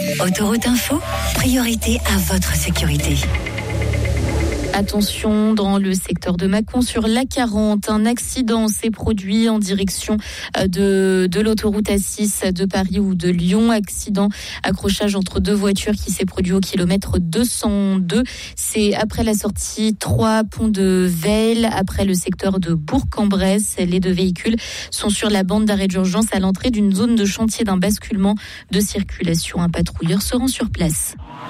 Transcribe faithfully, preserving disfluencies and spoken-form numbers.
Autoroute Info, priorité à votre sécurité. Attention, dans le secteur de Mâcon sur l'A quarante, un accident s'est produit en direction de, de l'autoroute A six de Paris ou de Lyon. Accident, accrochage entre deux voitures qui s'est produit au kilomètre deux cent deux. C'est après la sortie trois pont de Vesle, après le secteur de Bourg-en-Bresse. Les deux véhicules sont sur la bande d'arrêt d'urgence à l'entrée d'une zone de chantier d'un basculement de circulation. Un patrouilleur se rend sur place.